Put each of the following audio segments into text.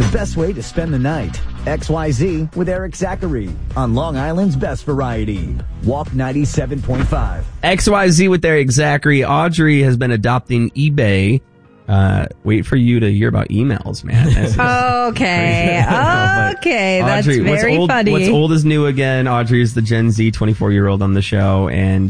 the best way to spend the night. XYZ with Eric Zachary on Long Island's best variety. Walk 97.5. XYZ with Eric Zachary. Audrey has been adopting eBay. Wait for you to hear about emails, man. Okay. Okay. That's Audrey, very funny. What's old is new again. Audrey is the Gen Z 24-year-old on the show. And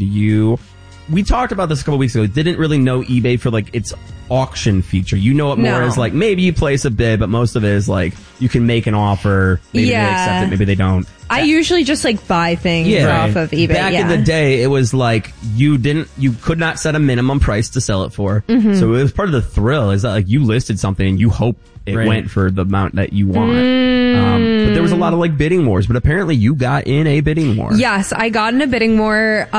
we talked about this a couple weeks ago. Didn't really know eBay for like its auction feature. You know it more as like maybe you place a bid, but most of it is like you can make an offer. Maybe they accept it, maybe they don't. I usually just like buy things off of eBay. Back in the day, it was like you could not set a minimum price to sell it for. Mm-hmm. So it was part of the thrill is that like you listed something and you hope it went for the amount that you want. But there was a lot of like bidding wars, but apparently you got in a bidding war. Yes, I got in a bidding war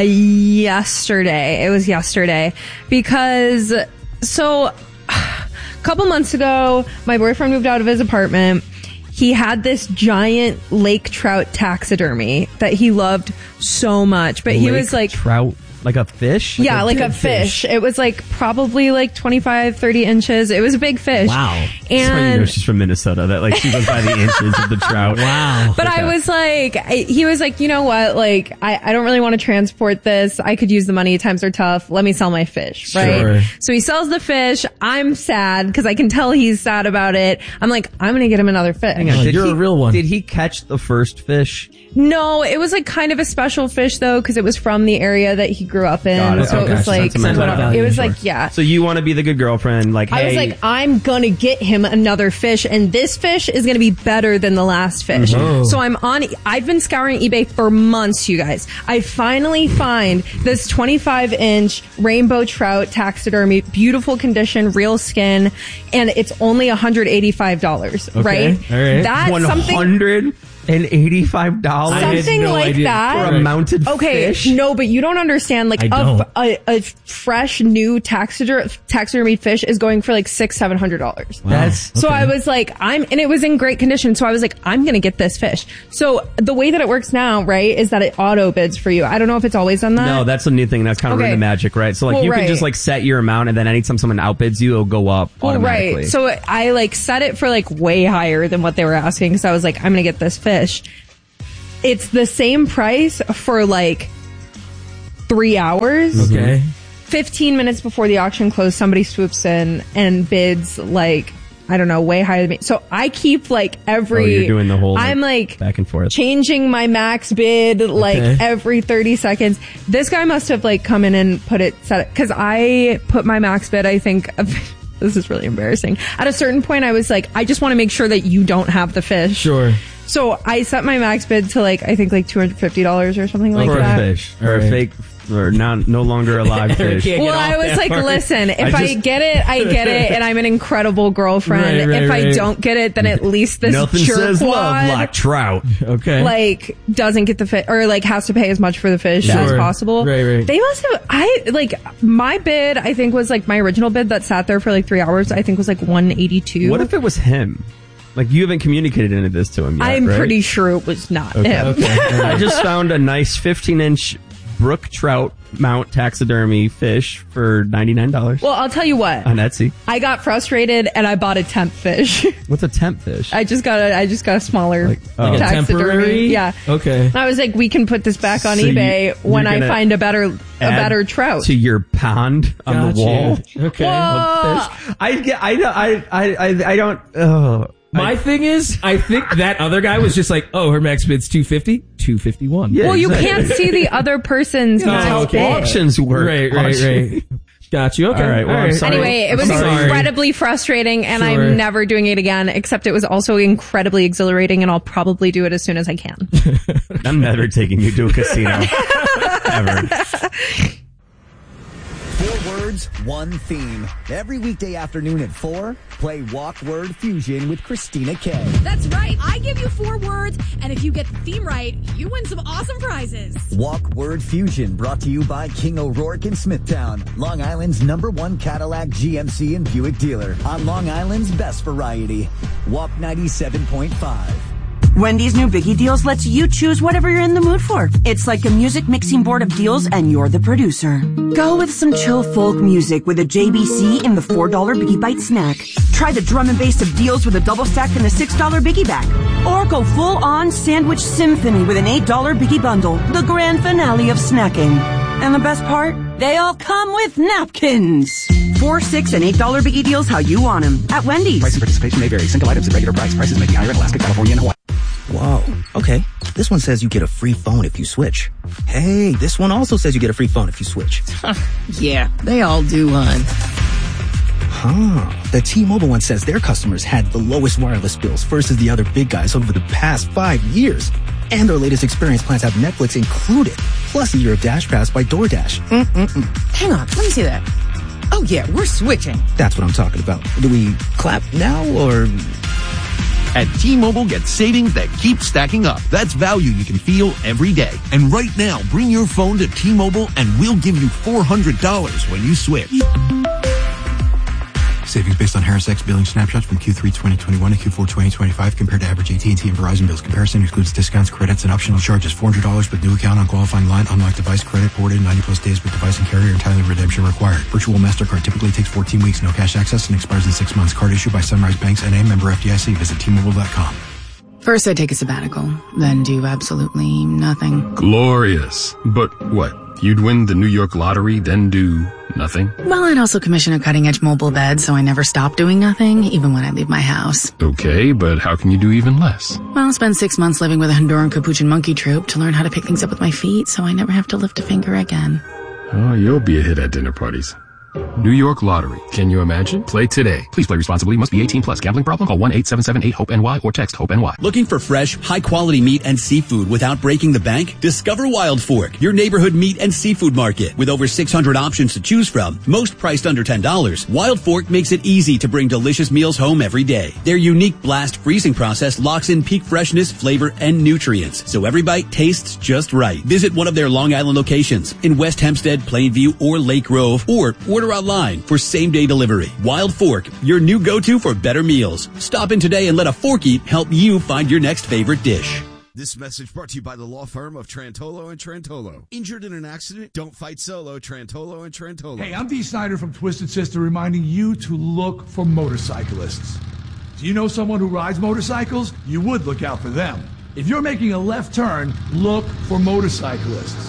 yesterday. It was yesterday because a couple months ago, my boyfriend moved out of his apartment. He had this giant lake trout taxidermy that he loved so much, but he was like trout. Like a fish? Like a fish. It was like probably like 25, 30 inches. It was a big fish. Wow. And that's why you know she's from Minnesota, that like she goes by the inches of the trout. Wow. But I was like, he was like, you know what? Like, I don't really want to transport this. I could use the money. Times are tough. Let me sell my fish. Right. Sure. So he sells the fish. I'm sad because I can tell he's sad about it. I'm like, I'm going to get him another fish. Hang on, You're a real one. Did he catch the first fish? No, it was like kind of a special fish though, because it was from the area that he grew up in. Got it. So Okay. it was like, Sentimental value, it was sure. like, yeah. So you want to be the good girlfriend, like, hey. I was like, I'm gonna get him another fish, and this fish is gonna be better than the last fish. Mm-hmm. So I've been scouring eBay for months, you guys. I finally find this 25-inch rainbow trout taxidermy, beautiful condition, real skin, and it's only $185, right? All right. That's something. $185 Something no like idea. that. for a mounted Okay, fish? no, but you don't understand. Like I don't. a fresh new taxidermy fish is going for like $600-700. That's So I was like, and it was in great condition. So I was like, I'm gonna get this fish. So the way that it works now, right, is that it auto bids for you. I don't know if it's always done that. No, that's a new thing. That's kind of Okay. ruined the magic, right? So like Well, you can right. just like set your amount, and then anytime someone outbids you, it'll go up automatically. Right. So I like set it for like way higher than what they were asking because I was like, I'm gonna get this fish. It's the same price for like 3 hours. Okay. 15 minutes before the auction closed, somebody swoops in and bids like, I don't know, way higher than me. So I keep like you're doing the whole, I'm like back and forth. changing my max bid like every 30 seconds. This guy must have like come in and set it, cause I put my max bid, I think, this is really embarrassing. At a certain point, I was like, I just want to make sure that you don't have the fish. Sure. So I set my max bid to like, I think like $250 or something like Or that. a fish. Or a Right. fake, or no longer alive fish. Can't Well, get I off was that like, part. listen, if I get it, I get it, and I'm an incredible girlfriend. Right, if I right. don't get it, then at least this Nothing says love jerkwad, like trout. Okay. like, doesn't get the fish, or like has to pay as much for the fish as Sure. possible. Right. They must have, my bid, I think was like my original bid that sat there for like 3 hours, I think was like 182. What if it was him? Like you haven't communicated any of this to him yet, I'm right? pretty sure it was not him. I just found a nice 15-inch brook trout mount taxidermy fish for $99 Well, I'll tell you what. on Etsy. I got frustrated and I bought a temp fish. What's a temp fish? I just got a smaller Like a taxidermy. temporary? Yeah. Okay. And I was like, we can put this back on So eBay when you're I gonna find a better trout. to your pond on the wall. Okay. Of fish. I don't. Oh. My thing is, I think that other guy was just like, oh, her max bid's 250, 251. Yeah, Well, you exactly. can't see the other person's That's how max bid. auctions work. Right. Got you. Okay. All right, well, I'm sorry. Anyway, it was Sorry. incredibly frustrating, and Sure. I'm never doing it again, except it was also incredibly exhilarating, and I'll probably do it as soon as I can. I'm never taking you to a casino. Ever. 4 words, 1 theme. Every weekday afternoon at 4, play Walk Word Fusion with Christina K. That's right. I give you 4 words, and if you get the theme right, you win some awesome prizes. Walk Word Fusion brought to you by King O'Rourke in Smithtown, Long Island's #1 Cadillac, GMC, and Buick dealer on Long Island's best variety. Walk 97.5. Wendy's new Biggie Deals lets you choose whatever you're in the mood for. It's like a music mixing board of deals and you're the producer. Go with some chill folk music with a JBC in the $4 Biggie Bite snack. Try the drum and bass of deals with a double stack in the $6 Biggie Bag. Or go full on sandwich symphony with an $8 Biggie Bundle, the grand finale of snacking. And the best part? They all come with napkins. $4, $6, and $8 Biggie Deals how you want them at Wendy's. Price and participation may vary. Single items at regular price. Prices may be higher in Alaska, California, and Hawaii. Whoa. Okay. This one says you get a free phone if you switch. Hey, this one also says you get a free phone if you switch. Yeah, they all do, hon. The T-Mobile one says their customers had the lowest wireless bills versus the other big guys over the past 5 years. And their latest experience plans have Netflix included, plus a year of Dash Pass by DoorDash. Hang on, let me see that. Oh yeah, we're switching. That's what I'm talking about. Do we clap now or... At T-Mobile, get savings that keep stacking up. That's value you can feel every day. And right now, bring your phone to T-Mobile and we'll give you $400 when you switch. Savings based on Harris X billing snapshots from Q3 2021 to Q4 2025 compared to average AT&T and Verizon bills. Comparison excludes discounts, credits, and optional charges. $400 with new account on qualifying line. Unlocked device credit ported 90 plus days with device and carrier. Entirely redemption required. Virtual MasterCard typically takes 14 weeks. No cash access and expires in 6 months. Card issued by Sunrise Banks N.A. member FDIC. Visit T-Mobile.com. First I take a sabbatical, then do absolutely nothing. Glorious. But what? You'd win the New York lottery, then do nothing? Well, I'd also commission a cutting-edge mobile bed, so I never stop doing nothing, even when I leave my house. Okay, but how can you do even less? Well, I'll spend 6 months living with a Honduran Capuchin monkey troupe to learn how to pick things up with my feet, so I never have to lift a finger again. Oh, you'll be a hit at dinner parties. New York Lottery. Can you imagine? Play today. Please play responsibly. Must be 18 plus. Gambling problem? Call 1-877-8-HOPE-NY or text HOPE-NY. Looking for fresh, high-quality meat and seafood without breaking the bank? Discover Wild Fork, your neighborhood meat and seafood market. With over 600 options to choose from, most priced under $10, Wild Fork makes it easy to bring delicious meals home every day. Their unique blast freezing process locks in peak freshness, flavor, and nutrients, so every bite tastes just right. Visit one of their Long Island locations in West Hempstead, Plainview, or Lake Grove, or order online for same-day delivery. Wild Fork, your new go-to for better meals. Stop in today and let a Forky help you find your next favorite dish. This message brought to you by the law firm of Trantolo and Trantolo. Injured in an accident? Don't fight solo. Trantolo and Trantolo. Hey, I'm Dee Snyder from Twisted Sister reminding you to look for motorcyclists. Do you know someone who rides motorcycles? You would look out for them. If you're making a left turn, look for motorcyclists.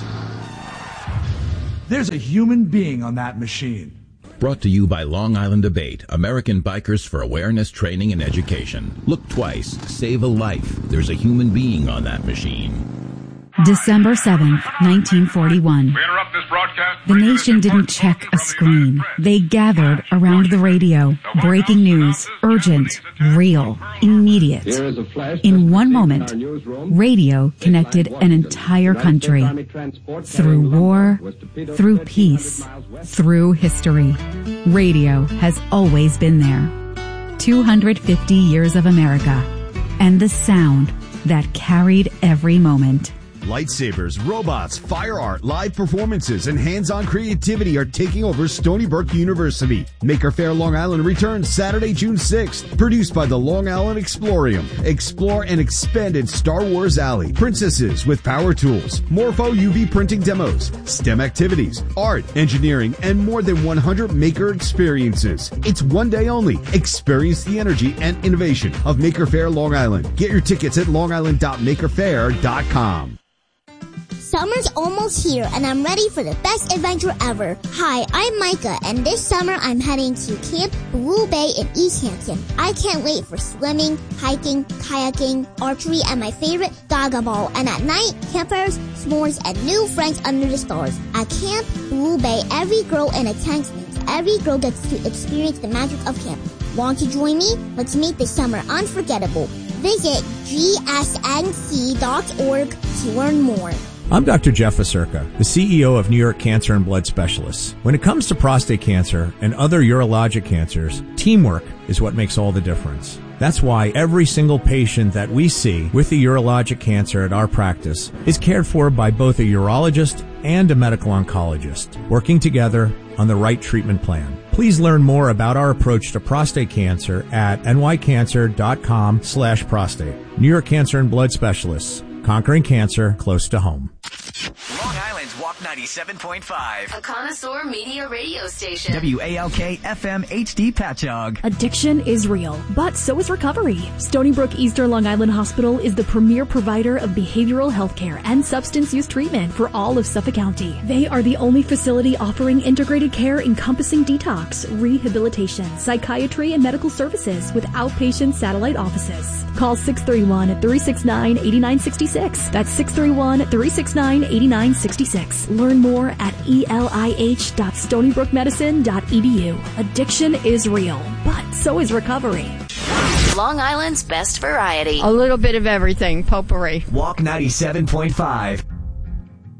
There's a human being on that machine. Brought to you by Long Island Debate, American Bikers for Awareness, Training, and Education. Look twice, save a life. There's a human being on that machine. December 7th, 1941. We interrupt this broadcast. The nation didn't check a screen. They gathered around the radio. Breaking news, urgent, real, immediate. In one moment, radio connected an entire country. Through war, through peace, through history. Radio has always been there. 250 years of America. And the sound that carried every moment. Lightsabers, robots, fire art, live performances, and hands-on creativity are taking over Stony Brook University. Maker Faire Long Island returns Saturday, June 6th. Produced by the Long Island Explorium. Explore an expanded Star Wars Alley. Princesses with power tools. Morpho UV printing demos. STEM activities. Art, engineering, and more than 100 maker experiences. It's one day only. Experience the energy and innovation of Maker Faire Long Island. Get your tickets at longisland.makerfaire.com. Summer's almost here, and I'm ready for the best adventure ever. Hi, I'm Micah, and this summer I'm heading to Camp Blue Bay in East Hampton. I can't wait for swimming, hiking, kayaking, archery, and my favorite, Gaga Ball. And at night, campfires, s'mores, and new friends under the stars. At Camp Blue Bay, every girl in a tent means every girl gets to experience the magic of camp. Want to join me? Let's make this summer unforgettable. Visit gsnc.org to learn more. I'm Dr. Jeff Acerca, the CEO of New York Cancer and Blood Specialists. When it comes to prostate cancer and other urologic cancers, teamwork is what makes all the difference. That's why every single patient that we see with a urologic cancer at our practice is cared for by both a urologist and a medical oncologist, working together on the right treatment plan. Please learn more about our approach to prostate cancer at nycancer.com/prostate. New York Cancer and Blood Specialists, conquering cancer close to home. Long Island's Walk 97.5. A connoisseur media radio station. WALK FM HD Patchogue. Addiction is real, but so is recovery. Stony Brook Eastern Long Island Hospital is the premier provider of behavioral health care and substance use treatment for all of Suffolk County. They are the only facility offering integrated care encompassing detox, rehabilitation, psychiatry, and medical services with outpatient satellite offices. Call 631-369-8966. That's 631-369-8966. Learn more at elih.stonybrookmedicine.edu. Addiction is real, but so is recovery. Long Island's best variety. A little bit of everything, potpourri. Walk 97.5.